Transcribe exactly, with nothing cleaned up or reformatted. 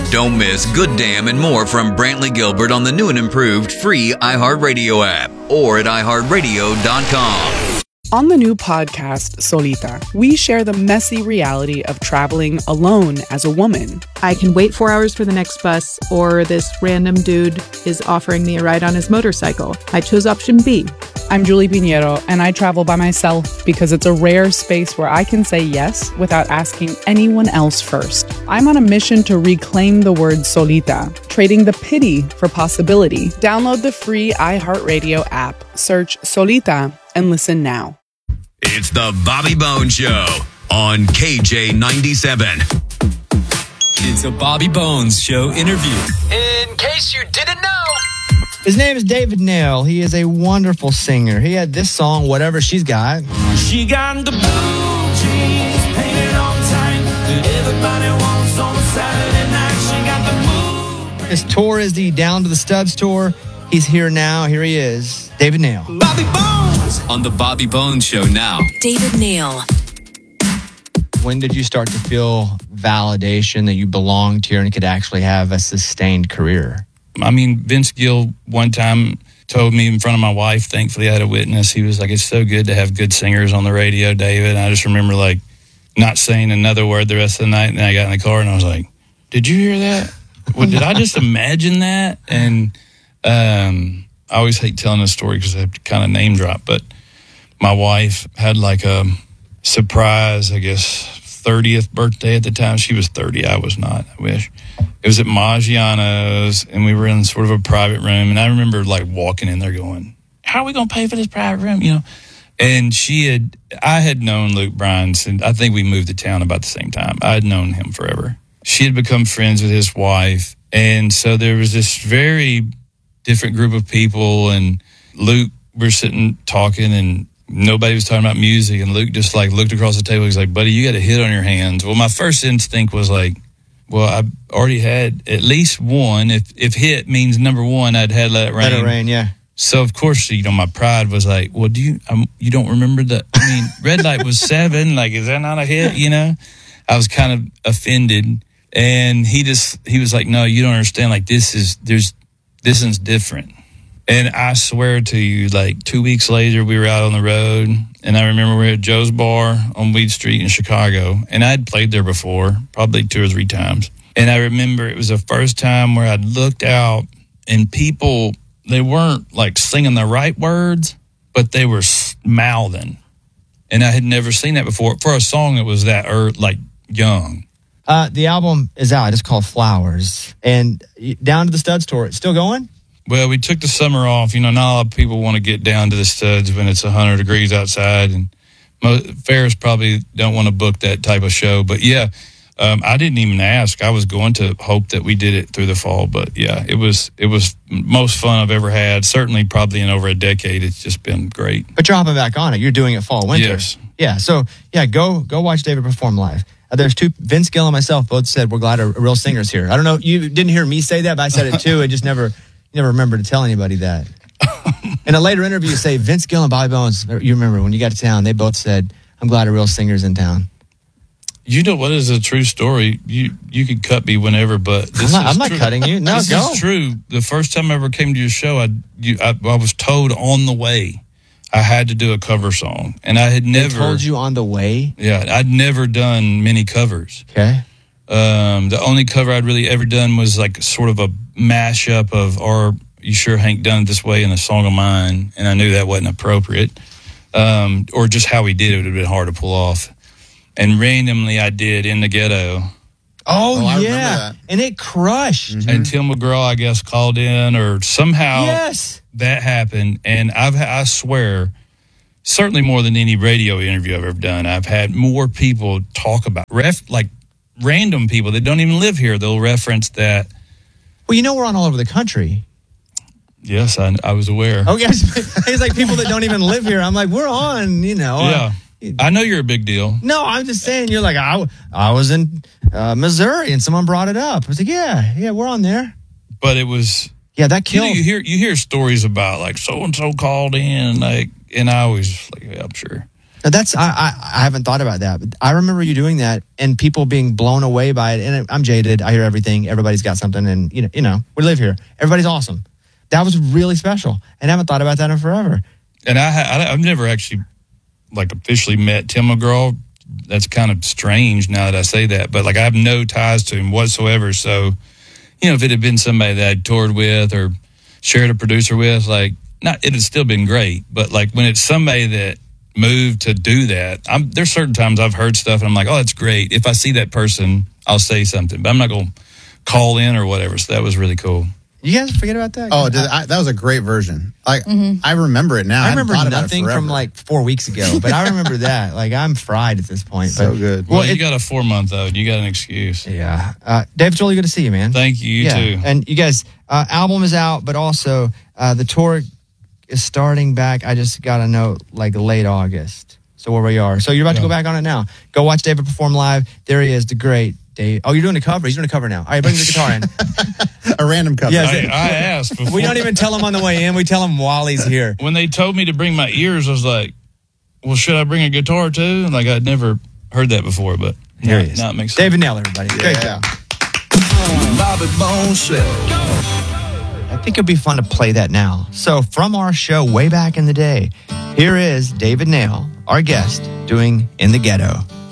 Don't miss Good Damn and more from Brantley Gilbert on the new and improved free iHeartRadio app or at i heart radio dot com. On the new podcast, Solita, we share the messy reality of traveling alone as a woman. I can wait four hours for the next bus, or this random dude is offering me a ride on his motorcycle. I chose option B. I'm Julie Pinheiro, and I travel by myself because it's a rare space where I can say yes without asking anyone else first. I'm on a mission to reclaim the word solita, trading the pity for possibility. Download the free iHeartRadio app, search Solita, and listen now. It's the Bobby Bones Show on K J ninety-seven. It's a Bobby Bones Show interview. In case you didn't know. His name is David Nail. He is a wonderful singer. He had this song, Whatever She's Got. She got the blue jeans painted on tight that everybody wants on a Saturday night. She got the move. His tour is the Down to the Studs tour. He's here now. Here he is, David Nail. Bobby Bones. On the Bobby Bones Show now. David Nail. When did you start to feel validation that you belonged here and could actually have a sustained career? I mean, Vince Gill one time told me in front of my wife, thankfully I had a witness, he was like, it's so good to have good singers on the radio, David. And I just remember like not saying another word the rest of the night. And then I got in the car and I was like, did you hear that? Well, did I just imagine that? And um, I always hate telling this story because I have to kind of name drop, but my wife had like a surprise, I guess, thirtieth birthday at the time. She was thirty. I was not, I wish. It was at Maggiano's, and we were in sort of a private room. And I remember like walking in there going, how are we going to pay for this private room? You know? And she had, I had known Luke Bryan, and I think we moved to town about the same time. I had known him forever. She had become friends with his wife. And so there was this very different group of people, and Luke, we're sitting talking, and nobody was talking about music. And Luke just like looked across the table. He's like, buddy, you got a hit on your hands. Well, my first instinct was like, well, I've already had at least one. If if hit means number one, I'd had Let It Rain. Let It Rain, yeah. So, of course, you know, my pride was like, well, do you, um, you don't remember the, I mean, Red Light was seven. Like, is that not a hit, you know? I was kind of offended. And he just, he was like, no, you don't understand. Like, this is, there's, this is different. And I swear to you, like two weeks later, we were out on the road, and I remember we were at Joe's Bar on Weed Street in Chicago, and I'd played there before, probably two or three times. And I remember it was the first time where I'd looked out, and people, they weren't like singing the right words, but they were mouthing. And I had never seen that before for a song that was that er, like young. Uh, the album is out. It's called Flowers. And Down to the Studs tour, it's still going? Well, we took the summer off. You know, not a lot of people want to get down to the Studs when it's one hundred degrees outside. And most, fairs probably don't want to book that type of show. But, yeah, um, I didn't even ask. I was going to hope that we did it through the fall. But, yeah, it was it was most fun I've ever had. Certainly probably in over a decade. It's just been great. But you're hopping back on it. You're doing it fall, winter. Yes. Yeah, so, yeah, go go watch David perform live. Uh, there's two, Vince Gill and myself both said we're glad a, a real singer's here. I don't know, you didn't hear me say that, but I said it too. I just never... never remember to tell anybody that. In a later interview, you say, Vince Gill and Bobby Bones, you remember when you got to town, they both said, I'm glad a real singer's in town. You know what is a true story? You you could cut me whenever, but this I'm not, is I'm not true. cutting you. No, this go. is true. The first time I ever came to your show, I, you, I I was told on the way I had to do a cover song, and I had never They told you on the way? Yeah, I'd never done many covers. Okay. Um, the only cover I'd really ever done was like sort of a mashup of "Are You Sure Hank Done It This Way" and a song of mine, and I knew that wasn't appropriate. Um, or just how we did it would have been hard to pull off. And randomly, I did "In the Ghetto." Oh, Oh, I remember yeah. that. And it crushed. And Tim McGraw, I guess, called in, or somehow Yes. that happened. And I've, I swear, certainly more than any radio interview I've ever done, I've had more people talk about, ref, like random people that don't even live here. They'll reference that. Well, you know we're on all over the country. Yes, I, I was aware. Okay. It's like people that don't even live here. I'm like, we're on, you know. Yeah. I know you're a big deal. No, I'm just saying, you're like, I, I was in uh, Missouri and someone brought it up. I was like, yeah, yeah, we're on there. But it was... Yeah, that You know, killed. you hear you hear stories about like so and so called in, like, and I always like, yeah, I'm sure. Now that's I, I I haven't thought about that, but I remember you doing that and people being blown away by it. And I'm jaded. I hear everything. Everybody's got something, and you know, you know, we live here. Everybody's awesome. That was really special, and I haven't thought about that in forever. And I, I I've never actually like officially met Tim McGraw. That's kind of strange now that I say that, but like I have no ties to him whatsoever. So, you know, if it had been somebody that I'd toured with or shared a producer with, like, not, it had still been great. But like when it's somebody that moved to do that, I'm, there's certain times I've heard stuff and I'm like, oh, that's great. If I see that person, I'll say something, but I'm not going to call in or whatever. So that was really cool. You guys forget about that? Oh, did I, that was a great version. Like Mm-hmm. I remember it now. I hadn't remember thought about it nothing forever. from like four weeks ago, but I remember that. Like I'm fried at this point. So but, good. Well, Well, you it- got a four month old. You got an excuse. Yeah. Uh, Dave, it's really good to see you, man. Thank you. You yeah. too. And you guys, uh, album is out, but also uh, the tour is starting back. I just got a note like late August. So where we are. So you're about to go back on it now. Go watch David perform live. There he is, the great Dave. Oh, you're doing a cover. He's doing a cover now. All right, bring the guitar in. A random cover. Yeah, I, I asked before. We don't even tell him on the way in. We tell him while he's here. When they told me to bring my ears, I was like, well, should I bring a guitar too? And like I'd never heard that before, but Here now, he is. now it makes David sense. Nail, everybody. Great Yeah. job. Bobby Bones Show. I think it'd be fun to play that now. So from our show way back in the day, here is David Nail, our guest, doing In the Ghetto.